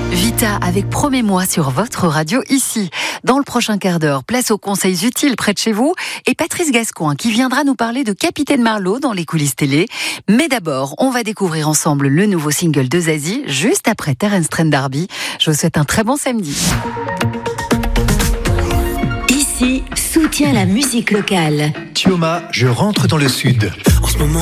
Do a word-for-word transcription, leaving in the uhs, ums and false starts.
Vita avec Promets-moi sur votre radio ici. Dans le prochain quart d'heure, place aux conseils utiles près de chez vous et Patrice Gascoin qui viendra nous parler de Capitaine Marlowe dans les coulisses télé. Mais d'abord, on va découvrir ensemble le nouveau single de Zazie juste après Terence Trent D'Arby. Je vous souhaite un très bon samedi. Ici, soutient la musique locale. Thioma, je rentre dans le sud. En ce moment,